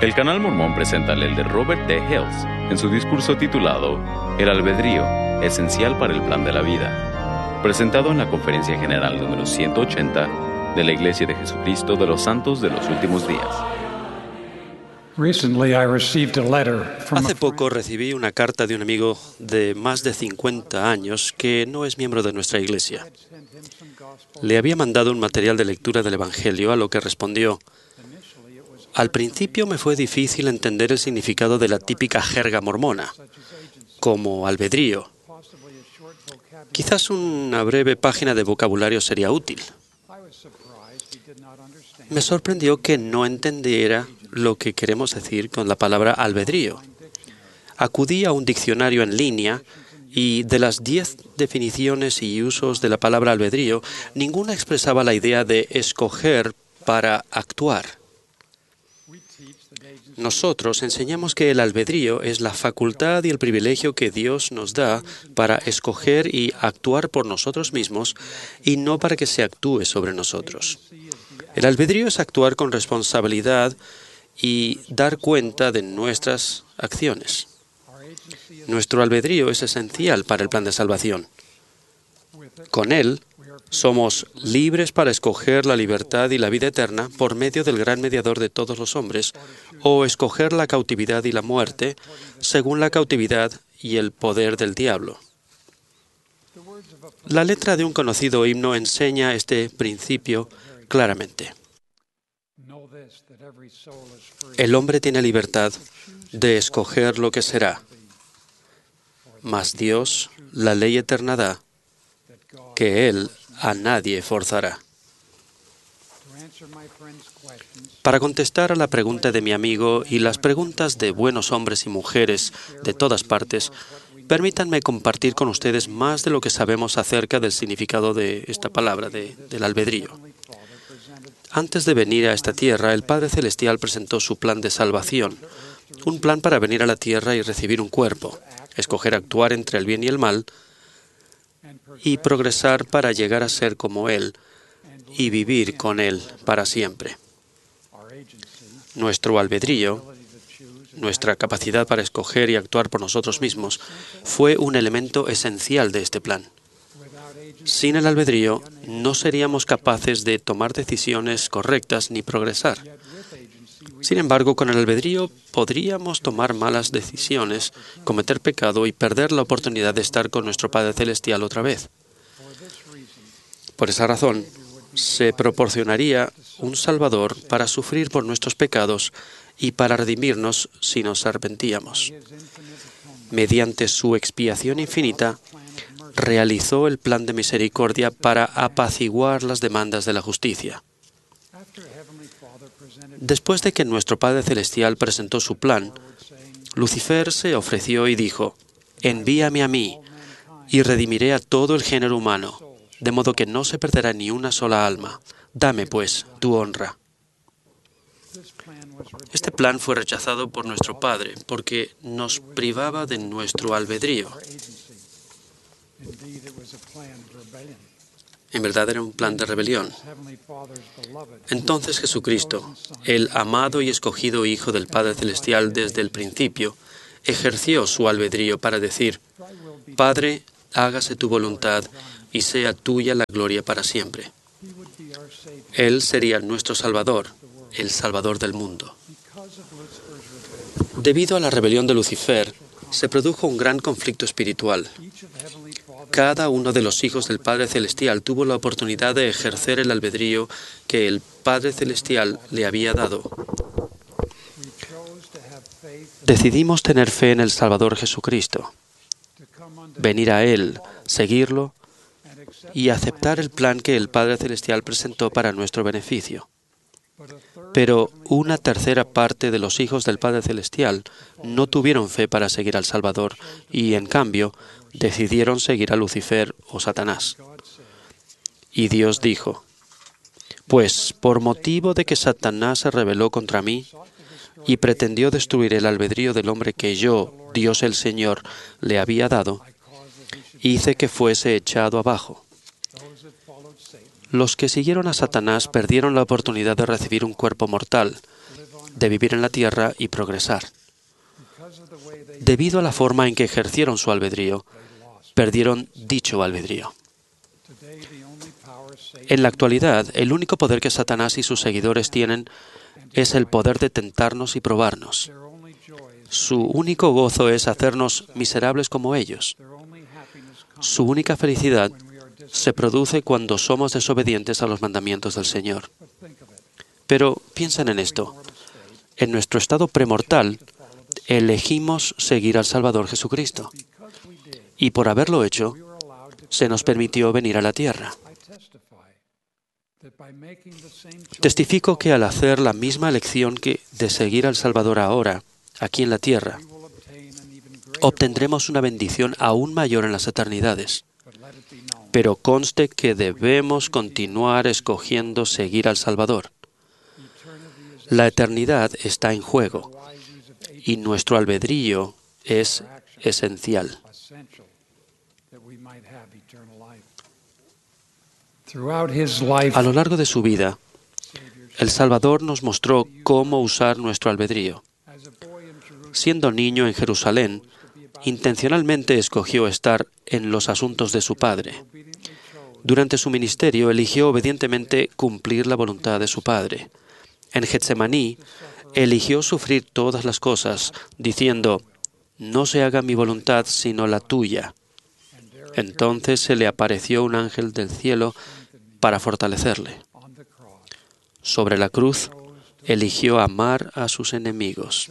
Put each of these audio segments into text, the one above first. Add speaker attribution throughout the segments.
Speaker 1: El canal Mormón presenta al elder Robert T. Hales en su discurso titulado El albedrío, esencial para el plan de la vida, presentado en la Conferencia General número 180 de la Iglesia de Jesucristo de los Santos de los Últimos Días.
Speaker 2: Hace poco recibí una carta de un amigo de más de 50 años que no es miembro de nuestra iglesia. Le había mandado un material de lectura del Evangelio, a lo que respondió: al principio me fue difícil entender el significado de la típica jerga mormona, como albedrío. Quizás una breve página de vocabulario sería útil. Me sorprendió que no entendiera lo que queremos decir con la palabra albedrío. Acudí a un diccionario en línea y de las 10 definiciones y usos de la palabra albedrío, ninguna expresaba la idea de escoger para actuar. Nosotros enseñamos que el albedrío es la facultad y el privilegio que Dios nos da para escoger y actuar por nosotros mismos y no para que se actúe sobre nosotros. El albedrío es actuar con responsabilidad y dar cuenta de nuestras acciones. Nuestro albedrío es esencial para el plan de salvación. Con él, somos libres para escoger la libertad y la vida eterna por medio del gran mediador de todos los hombres, o escoger la cautividad y la muerte según la cautividad y el poder del diablo. La letra de un conocido himno enseña este principio claramente. El hombre tiene libertad de escoger lo que será, mas Dios la ley eterna da, que Él a nadie forzará. Para contestar a la pregunta de mi amigo y las preguntas de buenos hombres y mujeres de todas partes, permítanme compartir con ustedes más de lo que sabemos acerca del significado de esta palabra, del albedrío. Antes de venir a esta tierra, el Padre Celestial presentó su plan de salvación, un plan para venir a la tierra y recibir un cuerpo, escoger actuar entre el bien y el mal, y progresar para llegar a ser como Él y vivir con Él para siempre. Nuestro albedrío, nuestra capacidad para escoger y actuar por nosotros mismos, fue un elemento esencial de este plan. Sin el albedrío, no seríamos capaces de tomar decisiones correctas ni progresar. Sin embargo, con el albedrío podríamos tomar malas decisiones, cometer pecado y perder la oportunidad de estar con nuestro Padre Celestial otra vez. Por esa razón, se proporcionaría un Salvador para sufrir por nuestros pecados y para redimirnos si nos arrepentíamos. Mediante su expiación infinita, realizó el plan de misericordia para apaciguar las demandas de la justicia. Después de que nuestro Padre Celestial presentó su plan, Lucifer se ofreció y dijo: «Envíame a mí, y redimiré a todo el género humano, de modo que no se perderá ni una sola alma. Dame, pues, tu honra». Este plan fue rechazado por nuestro Padre porque nos privaba de nuestro albedrío. En verdad era un plan de rebelión. Entonces Jesucristo, el amado y escogido Hijo del Padre Celestial desde el principio, ejerció su albedrío para decir: «Padre, hágase tu voluntad y sea tuya la gloria para siempre». Él sería nuestro Salvador, el Salvador del mundo. Debido a la rebelión de Lucifer, se produjo un gran conflicto espiritual. Cada uno de los hijos del Padre Celestial tuvo la oportunidad de ejercer el albedrío que el Padre Celestial le había dado. Decidimos tener fe en el Salvador Jesucristo, venir a Él, seguirlo y aceptar el plan que el Padre Celestial presentó para nuestro beneficio. Pero una tercera parte de los hijos del Padre Celestial no tuvieron fe para seguir al Salvador y, en cambio, decidieron seguir a Lucifer o Satanás. Y Dios dijo: «Pues por motivo de que Satanás se rebeló contra mí y pretendió destruir el albedrío del hombre que yo, Dios el Señor, le había dado, hice que fuese echado abajo». Los que siguieron a Satanás perdieron la oportunidad de recibir un cuerpo mortal de vivir en la tierra y progresar. Debido a la forma en que ejercieron su albedrío, perdieron dicho albedrío. En la actualidad, el único poder que Satanás y sus seguidores tienen es el poder de tentarnos y probarnos. Su único gozo es hacernos miserables como ellos. Su única felicidad se produce cuando somos desobedientes a los mandamientos del Señor. Pero piensen en esto. En nuestro estado premortal, elegimos seguir al Salvador Jesucristo. Y por haberlo hecho, se nos permitió venir a la tierra. Testifico que al hacer la misma elección de seguir al Salvador ahora, aquí en la tierra, obtendremos una bendición aún mayor en las eternidades. Pero conste que debemos continuar escogiendo seguir al Salvador. La eternidad está en juego y nuestro albedrío es esencial. A lo largo de su vida, el Salvador nos mostró cómo usar nuestro albedrío. Siendo niño en Jerusalén, intencionalmente escogió estar en los asuntos de su Padre. Durante su ministerio, eligió obedientemente cumplir la voluntad de su Padre. En Getsemaní, eligió sufrir todas las cosas, diciendo, «No se haga mi voluntad sino la tuya». Entonces se le apareció un ángel del cielo para fortalecerle. Sobre la cruz, eligió amar a sus enemigos.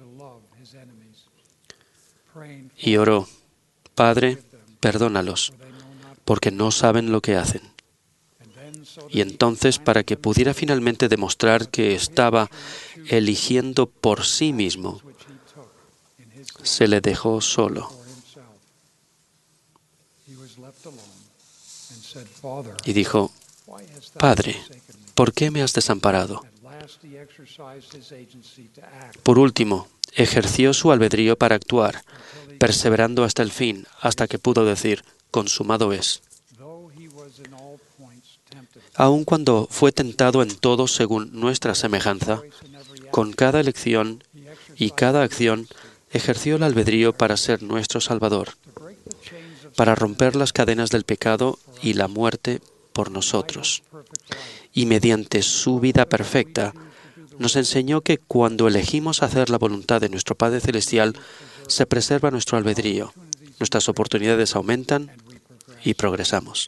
Speaker 2: Y oró, «Padre, perdónalos, porque no saben lo que hacen». Y entonces, para que pudiera finalmente demostrar que estaba eligiendo por sí mismo, se le dejó solo. Y dijo, «Padre, ¿por qué me has desamparado?». Por último, ejerció su albedrío para actuar, perseverando hasta el fin, hasta que pudo decir, «Consumado es». Aun cuando fue tentado en todo según nuestra semejanza, con cada elección y cada acción ejerció el albedrío para ser nuestro Salvador, para romper las cadenas del pecado y la muerte por nosotros. Y mediante su vida perfecta, nos enseñó que cuando elegimos hacer la voluntad de nuestro Padre Celestial, se preserva nuestro albedrío, nuestras oportunidades aumentan y progresamos.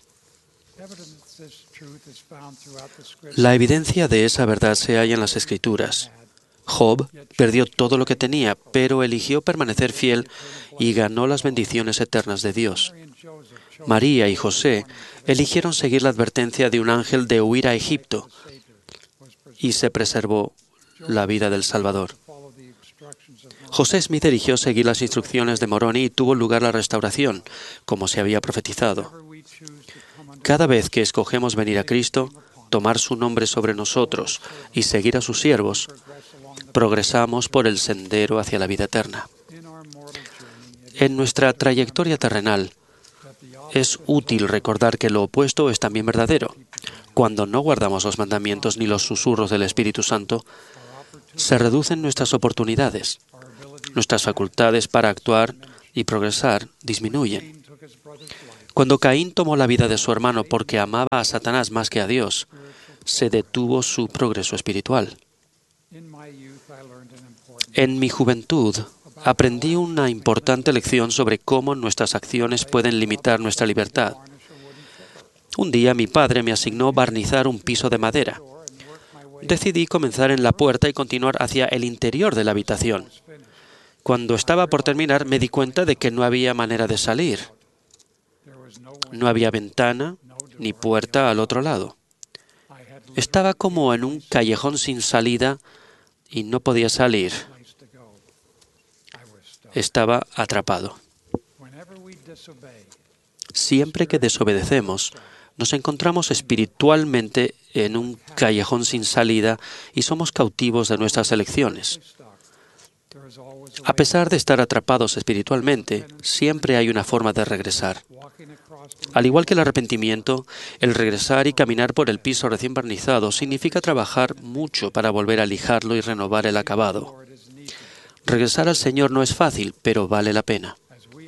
Speaker 2: La evidencia de esa verdad se halla en las Escrituras. Job perdió todo lo que tenía, pero eligió permanecer fiel y ganó las bendiciones eternas de Dios. María y José eligieron seguir la advertencia de un ángel de huir a Egipto y se preservó la vida del Salvador. José Smith eligió seguir las instrucciones de Moroni y tuvo lugar la restauración, como se había profetizado. Cada vez que escogemos venir a Cristo, tomar su nombre sobre nosotros y seguir a sus siervos, progresamos por el sendero hacia la vida eterna. En nuestra trayectoria terrenal, es útil recordar que lo opuesto es también verdadero. Cuando no guardamos los mandamientos ni los susurros del Espíritu Santo, se reducen nuestras oportunidades. Nuestras facultades para actuar y progresar disminuyen. Cuando Caín tomó la vida de su hermano porque amaba a Satanás más que a Dios, se detuvo su progreso espiritual. En mi juventud, aprendí una importante lección sobre cómo nuestras acciones pueden limitar nuestra libertad. Un día mi padre me asignó barnizar un piso de madera. Decidí comenzar en la puerta y continuar hacia el interior de la habitación. Cuando estaba por terminar, me di cuenta de que no había manera de salir. No había ventana ni puerta al otro lado. Estaba como en un callejón sin salida y no podía salir. Estaba atrapado. Siempre que desobedecemos, nos encontramos espiritualmente en un callejón sin salida y somos cautivos de nuestras elecciones. A pesar de estar atrapados espiritualmente, siempre hay una forma de regresar. Al igual que el arrepentimiento, el regresar y caminar por el piso recién barnizado significa trabajar mucho para volver a lijarlo y renovar el acabado. Regresar al Señor no es fácil, pero vale la pena.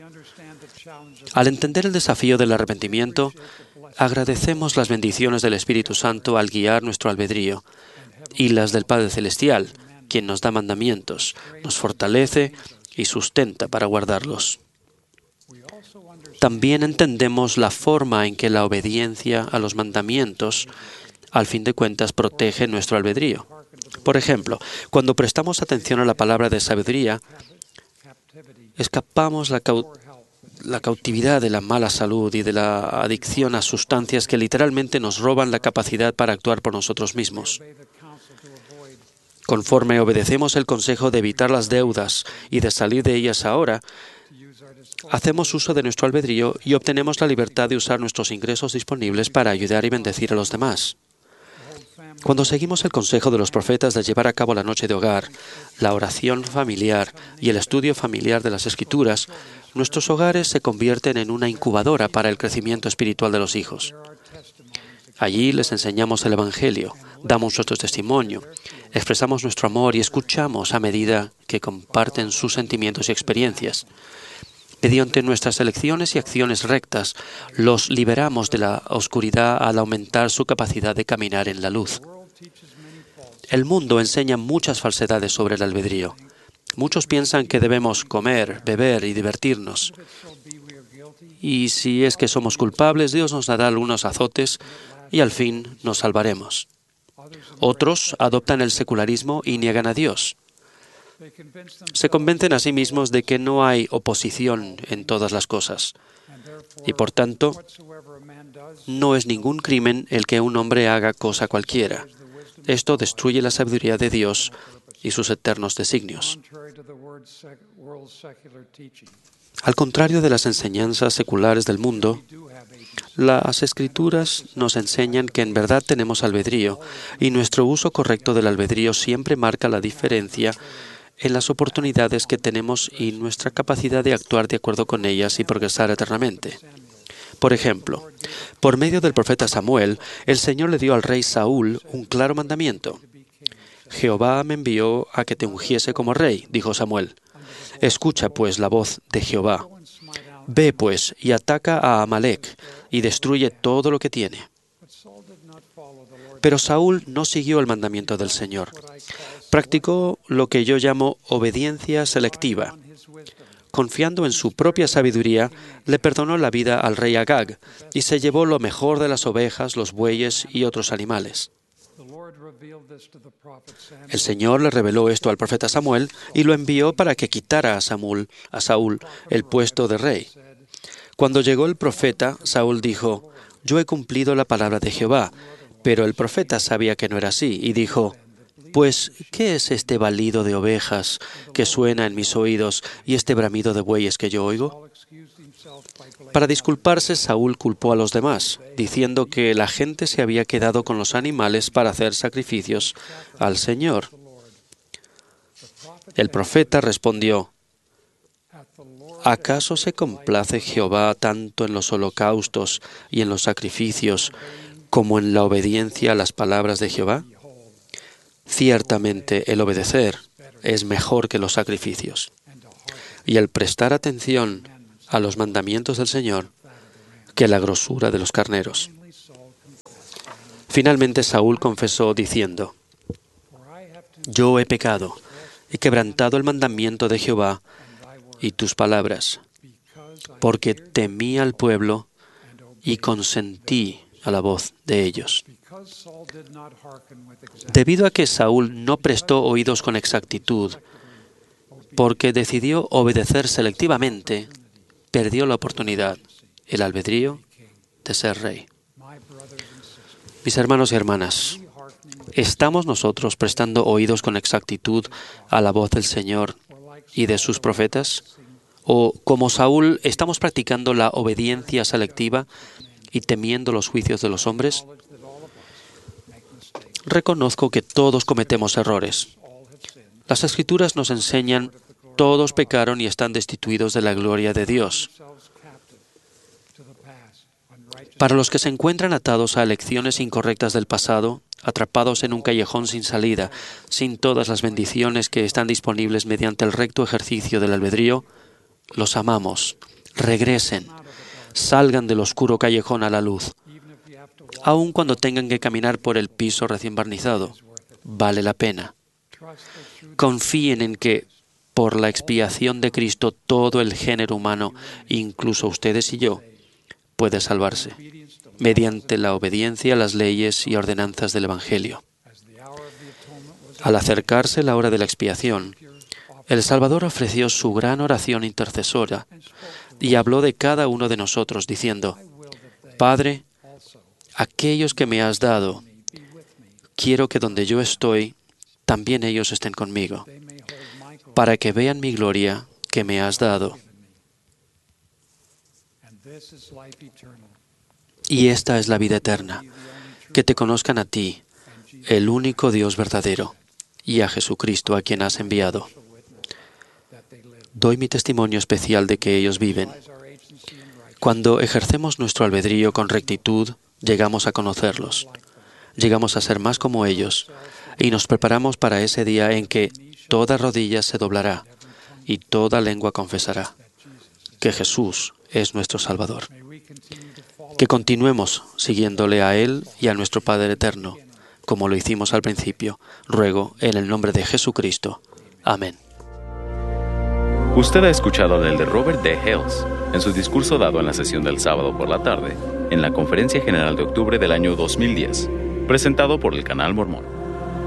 Speaker 2: Al entender el desafío del arrepentimiento, agradecemos las bendiciones del Espíritu Santo al guiar nuestro albedrío y las del Padre Celestial, quien nos da mandamientos, nos fortalece y sustenta para guardarlos. También entendemos la forma en que la obediencia a los mandamientos, al fin de cuentas, protege nuestro albedrío. Por ejemplo, cuando prestamos atención a la palabra de sabiduría, escapamos la cautividad de la mala salud y de la adicción a sustancias que literalmente nos roban la capacidad para actuar por nosotros mismos. Conforme obedecemos el consejo de evitar las deudas y de salir de ellas ahora, hacemos uso de nuestro albedrío y obtenemos la libertad de usar nuestros ingresos disponibles para ayudar y bendecir a los demás. Cuando seguimos el consejo de los profetas de llevar a cabo la noche de hogar, la oración familiar y el estudio familiar de las Escrituras, nuestros hogares se convierten en una incubadora para el crecimiento espiritual de los hijos. Allí les enseñamos el Evangelio, damos nuestro testimonio, expresamos nuestro amor y escuchamos a medida que comparten sus sentimientos y experiencias. Mediante nuestras elecciones y acciones rectas, los liberamos de la oscuridad al aumentar su capacidad de caminar en la luz. El mundo enseña muchas falsedades sobre el albedrío. Muchos piensan que debemos comer, beber y divertirnos. Y si es que somos culpables, Dios nos dará algunos azotes y al fin nos salvaremos. Otros adoptan el secularismo y niegan a Dios. Se convencen a sí mismos de que no hay oposición en todas las cosas y, por tanto, no es ningún crimen el que un hombre haga cosa cualquiera. Esto destruye la sabiduría de Dios y sus eternos designios. Al contrario de las enseñanzas seculares del mundo, las Escrituras nos enseñan que en verdad tenemos albedrío y nuestro uso correcto del albedrío siempre marca la diferencia en las oportunidades que tenemos y nuestra capacidad de actuar de acuerdo con ellas y progresar eternamente. Por ejemplo, por medio del profeta Samuel, el Señor le dio al rey Saúl un claro mandamiento. «Jehová me envió a que te ungiese como rey», dijo Samuel. «Escucha, pues, la voz de Jehová. Ve, pues, y ataca a Amalec, y destruye todo lo que tiene». Pero Saúl no siguió el mandamiento del Señor. Practicó lo que yo llamo obediencia selectiva. Confiando en su propia sabiduría, le perdonó la vida al rey Agag y se llevó lo mejor de las ovejas, los bueyes y otros animales. El Señor le reveló esto al profeta Samuel y lo envió para que quitara a Saúl el puesto de rey. Cuando llegó el profeta, Saúl dijo: «Yo he cumplido la palabra de Jehová». Pero el profeta sabía que no era así y dijo: «Pues, ¿qué es este balido de ovejas que suena en mis oídos y este bramido de bueyes que yo oigo?». Para disculparse, Saúl culpó a los demás, diciendo que la gente se había quedado con los animales para hacer sacrificios al Señor. El profeta respondió: ¿acaso se complace Jehová tanto en los holocaustos y en los sacrificios como en la obediencia a las palabras de Jehová? Ciertamente el obedecer es mejor que los sacrificios, y el prestar atención a los mandamientos del Señor que la grosura de los carneros. Finalmente Saúl confesó diciendo: «Yo he pecado, he quebrantado el mandamiento de Jehová y tus palabras, porque temí al pueblo y consentí a la voz de ellos». Debido a que Saúl no prestó oídos con exactitud, porque decidió obedecer selectivamente, perdió la oportunidad, el albedrío, de ser rey. Mis hermanos y hermanas, ¿estamos nosotros prestando oídos con exactitud a la voz del Señor y de sus profetas? ¿O, como Saúl, estamos practicando la obediencia selectiva y temiendo los juicios de los hombres? Reconozco que todos cometemos errores. Las Escrituras nos enseñan: todos pecaron y están destituidos de la gloria de Dios. Para los que se encuentran atados a elecciones incorrectas del pasado, atrapados en un callejón sin salida, sin todas las bendiciones que están disponibles mediante el recto ejercicio del albedrío, los amamos. Regresen. Salgan del oscuro callejón a la luz. Aun cuando tengan que caminar por el piso recién barnizado, vale la pena. Confíen en que, por la expiación de Cristo, todo el género humano, incluso ustedes y yo, puede salvarse, mediante la obediencia a las leyes y ordenanzas del Evangelio. Al acercarse la hora de la expiación, el Salvador ofreció su gran oración intercesora y habló de cada uno de nosotros, diciendo: Padre, aquellos que me has dado, quiero que donde yo estoy, también ellos estén conmigo, para que vean mi gloria que me has dado. Y esta es la vida eterna, que te conozcan a ti, el único Dios verdadero, y a Jesucristo a quien has enviado. Doy mi testimonio especial de que ellos viven. Cuando ejercemos nuestro albedrío con rectitud, llegamos a conocerlos, llegamos a ser más como ellos, y nos preparamos para ese día en que toda rodilla se doblará y toda lengua confesará que Jesús es nuestro Salvador. Que continuemos siguiéndole a Él y a nuestro Padre Eterno, como lo hicimos al principio. Ruego en el nombre de Jesucristo. Amén.
Speaker 1: Usted ha escuchado al elder Robert D. Hales en su discurso dado en la sesión del sábado por la tarde, en la Conferencia General de octubre del año 2010, presentado por el Canal Mormón.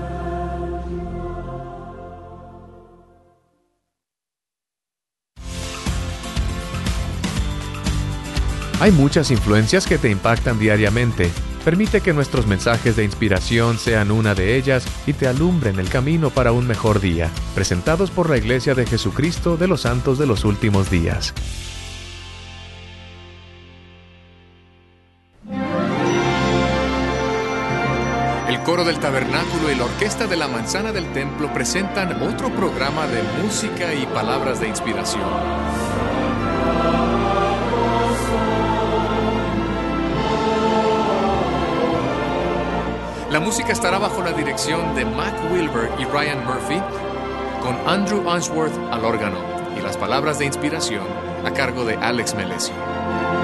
Speaker 3: Hay muchas influencias que te impactan diariamente. Permite que nuestros mensajes de inspiración sean una de ellas y te alumbren el camino para un mejor día. Presentados por la Iglesia de Jesucristo de los Santos de los Últimos Días. El Coro del Tabernáculo y la Orquesta de la Manzana del Templo presentan otro programa de música y palabras de inspiración. La música estará bajo la dirección de Mac Wilber y Ryan Murphy, con Andrew Unsworth al órgano, y las palabras de inspiración a cargo de Alex Melesio.